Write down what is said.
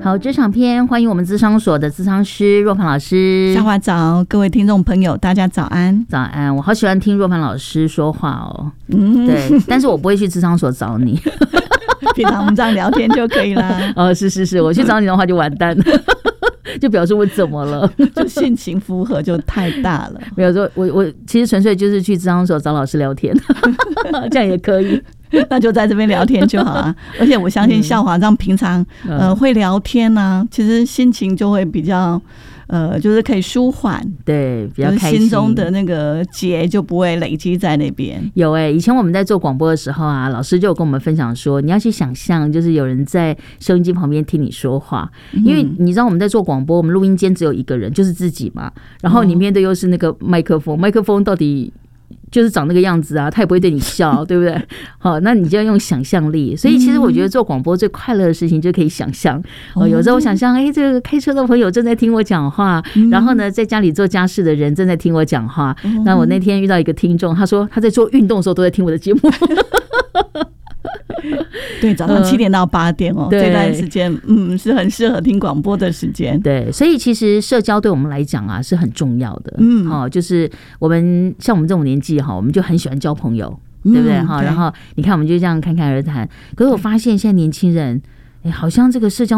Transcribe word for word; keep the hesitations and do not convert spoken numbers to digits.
好，职场篇，欢迎我们咨商所的咨商师若凡老师。 夏华早，各位听众朋友，大家早安。 早安，我好喜欢听若凡老师说话哦。嗯，对，但是我不会去咨商所找你。 平常我们这样聊天就可以啦。 哦，是是是，我去找你的话就完蛋了。就表示我怎么了？ 就性情符合就太大了。 没有说，我我其实纯粹就是去咨商所找老师聊天，这样也可以。 那就在这边聊天就好啊。而且我相信校华这样平常、嗯、呃会聊天啊，其实心情就会比较呃就是可以舒缓， 对，比较开心， 心中的那个结就不会累积在那边。 有哎、欸，以前我们在做广播的时候啊，老师就有跟我们分享说，你要去想象，就是有人在收音机旁边听你说话，因为你知道我们在做广播，我们录音间只有一个人，就是自己嘛，然后你面对又是那个麦克风，麦克风到底就是长那个样子啊，他也不会对你笑，对不对？好，那你就要用想象力。所以其实我觉得做广播最快乐的事情就可以想象。哦，有时候我想象，哎，这个开车的朋友正在听我讲话，然后呢，在家里做家事的人正在听我讲话。那我那天遇到一个听众，他说他在做运动的时候都在听我的节目。 对，早上七点到八点哦，这段时间嗯是很适合听广播的时间。 对，所以其实社交对我们来讲啊是很重要的。嗯，哦，就是我们像我们这种年纪哈，我们就很喜欢交朋友，对不对哈？然后你看我们就这样侃侃而谈。可是我发现现在年轻人，哎，好像这个社交